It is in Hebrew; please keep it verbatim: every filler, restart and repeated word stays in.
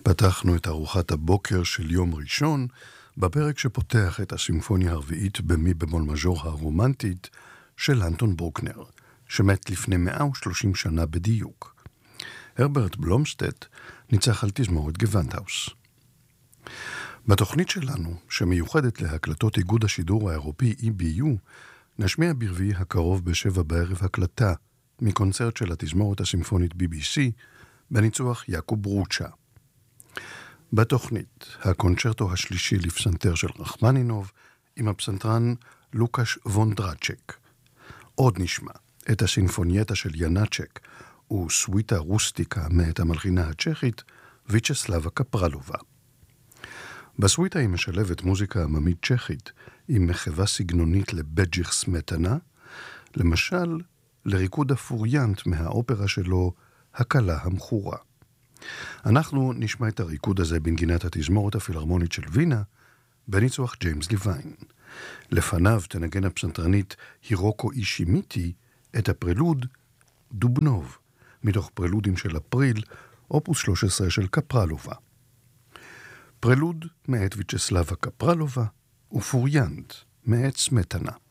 פתחנו את ארוחת הבוקר של יום ראשון בפרק שפותח את הסימפוניה הרביעית במי במול מז'ור הרומנטית של אנטון ברוקנר, שמת לפני מאה ושלושים שנה בדיוק. הרברט בלומסטד ניצח על תזמורת גוונדהאוס. בתוכנית שלנו, שמיוחדת להקלטות איגוד השידור האירופי אי בי יו, נשמיע ברביעי הקרוב בשבע בערב הקלטה מקונצרט של התזמורת הסימפונית בי בי סי בניצוח יעקוב רוצ'ה. בתוכנית, הקונצ'רטו השלישי לפסנתר של רחמנינוב עם הפסנתרן לוקאש וונדרצ'ק. עוד נשמע את הסינפונייטה של ינאצ'ק וסוויטה רוסטיקה מאת המלחינה הצ'כית ויצ'סלבה קפרלובה. בסוויטה היא משלבת מוזיקה עממית צ'כית עם מחווה סגנונית לבג'יך סמטנה, למשל לריקוד הפוריאנט מהאופרה שלו הקלה המחורה. אנחנו נשמע את הריקוד הזה בנגינת התזמורת הפילהרמונית של וינה בניצוח ג'יימס ליוויין. לפניו תנגן הפסנתרנית הירוקו אישימיטי את הפרלוד דובנוב מתוך פרלודים של אפריל אופוס שלוש עשרה של קפרלובה. פרלוד מאת ויצ'סלבה קפרלובה ופוריאנט מאת סמטנה.